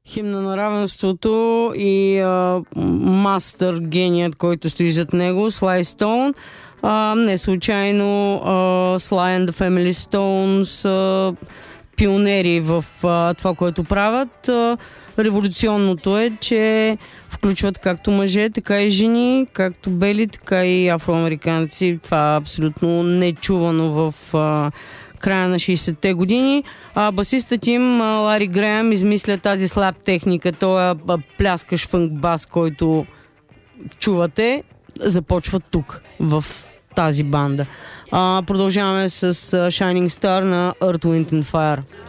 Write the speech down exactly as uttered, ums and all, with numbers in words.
Химна на равенството и а, мастър геният, който стои зад него, Sly Stone. А, не случайно а, Sly and the Family Stones а, пионери в а, това, което правят. А, революционното е, че включват както мъже, така и жени, както бели, така и афроамериканци. Това е абсолютно нечувано в а, края на шейсетте години. А, басистът им, Лари Греъм, измисля тази слаб техника, този пляскаш фънк бас, който чувате, започва тук, в тази банда. А, продължаваме с Shining Star на Earth, Wind and Fire.